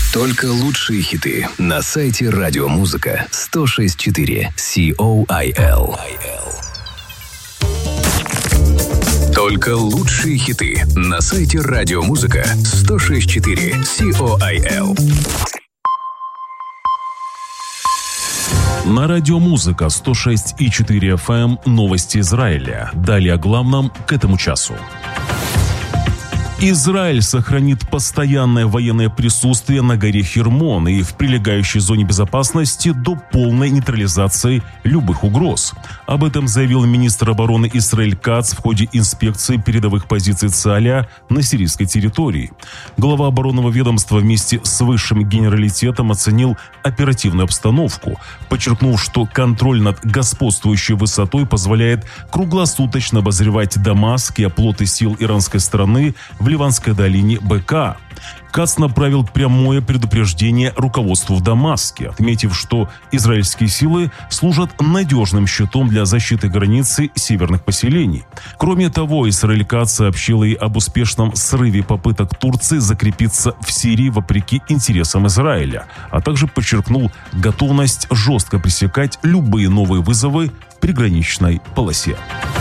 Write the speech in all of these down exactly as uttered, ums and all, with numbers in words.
Только лучшие хиты на сайте Радиомузыка сто шесть четыре Сиол. Только лучшие хиты на сайте Радиомузыка сто шесть четыре Сиол. На Радиомузыка сто шесть и четыре эф эм новости Израиля. Далее о главном к этому часу. Израиль сохранит постоянное военное присутствие на горе Хермон и в прилегающей зоне безопасности до полной нейтрализации любых угроз. Об этом заявил министр обороны Исраэль Кац в ходе инспекции передовых позиций ЦААля на сирийской территории. Глава оборонного ведомства вместе с высшим генералитетом оценил оперативную обстановку, подчеркнув, что контроль над господствующей высотой позволяет круглосуточно обозревать Дамаск и оплоты сил иранской стороны в Ливанской долине Бека. Кац направил прямое предупреждение руководству в Дамаске, отметив, что израильские силы служат надежным щитом для защиты границы северных поселений. Кроме того, Исраэль Кац сообщил и об успешном срыве попыток Турции закрепиться в Сирии вопреки интересам Израиля, а также подчеркнул готовность жестко пресекать любые новые вызовы в приграничной полосе.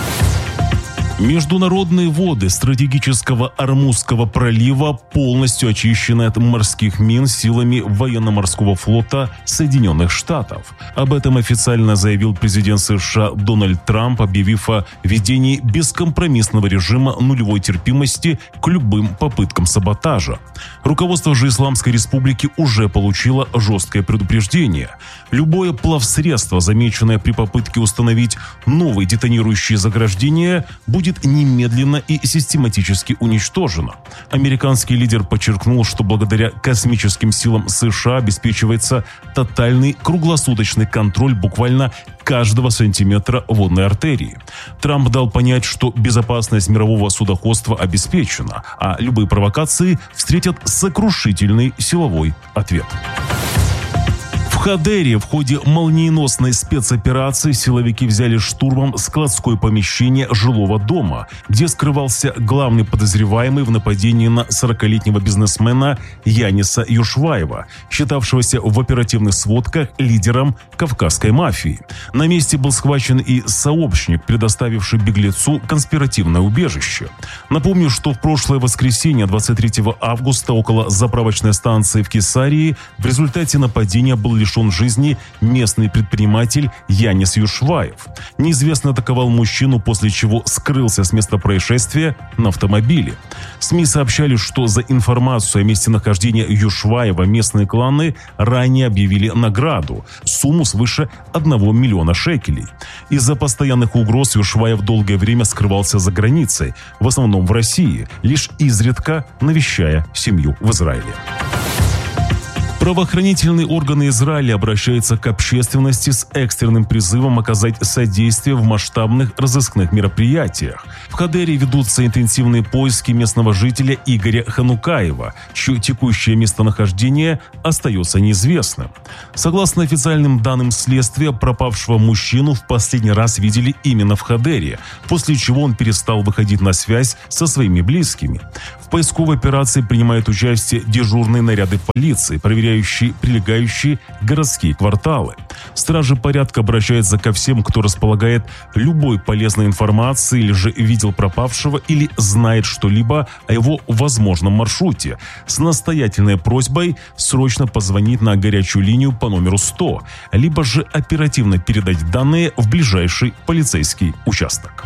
Международные воды стратегического Ормузского пролива полностью очищены от морских мин силами военно-морского флота Соединенных Штатов. Об этом официально заявил президент США Дональд Трамп, объявив о введении бескомпромиссного режима нулевой терпимости к любым попыткам саботажа. Руководство же Исламской Республики уже получило жесткое предупреждение. Любое плавсредство, замеченное при попытке установить новые детонирующие заграждения, будет немедленно и систематически уничтожено. Американский лидер подчеркнул, что благодаря космическим силам США обеспечивается тотальный круглосуточный контроль буквально каждого сантиметра водной артерии. Трамп дал понять, что безопасность мирового судоходства обеспечена, а любые провокации встретят сокрушительный силовой ответ. В Хадере в ходе молниеносной спецоперации силовики взяли штурмом складское помещение жилого дома, где скрывался главный подозреваемый в нападении на сорокалетнего бизнесмена Яниса Юшваева, считавшегося в оперативных сводках лидером кавказской мафии. На месте был схвачен и сообщник, предоставивший беглецу конспиративное убежище. Напомню, что в прошлое воскресенье, двадцать третьего августа, около заправочной станции в Кесарии в результате нападения был лишен жизни местный предприниматель Янис Юшваев. Неизвестный атаковал мужчину, после чего скрылся с места происшествия на автомобиле. СМИ сообщали, что за информацию о месте нахождения Юшваева местные кланы ранее объявили награду – сумму свыше одного миллиона шекелей. Из-за постоянных угроз Юшваев долгое время скрывался за границей, в основном в России, лишь изредка навещая семью в Израиле. Правоохранительные органы Израиля обращаются к общественности с экстренным призывом оказать содействие в масштабных разыскных мероприятиях. В Хадере ведутся интенсивные поиски местного жителя Игоря Ханукаева, чье текущее местонахождение остается неизвестным. Согласно официальным данным следствия, пропавшего мужчину в последний раз видели именно в Хадере, после чего он перестал выходить на связь со своими близкими. В поисковой операции принимают участие дежурные наряды полиции, проверяющие прилегающие городские кварталы. Стражи порядка обращаются ко всем, кто располагает любой полезной информацией или же видел пропавшего или знает что-либо о его возможном маршруте, с настоятельной просьбой срочно позвонить на горячую линию по номеру сто, либо же оперативно передать данные в ближайший полицейский участок.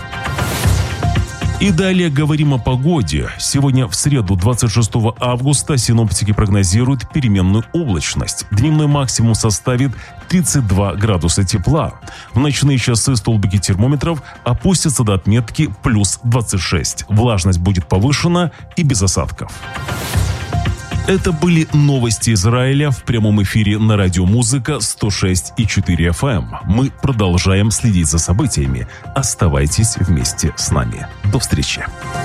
И далее говорим о погоде. Сегодня в среду, двадцать шестого августа, синоптики прогнозируют переменную облачность. Дневной максимум составит тридцать два градуса тепла. В ночные часы столбики термометров опустятся до отметки плюс двадцать шесть. Влажность будет повышена и без осадков. Это были новости Израиля в прямом эфире на Радиомузыка сто шесть и четыре эф эм. Мы продолжаем следить за событиями. Оставайтесь вместе с нами. До встречи.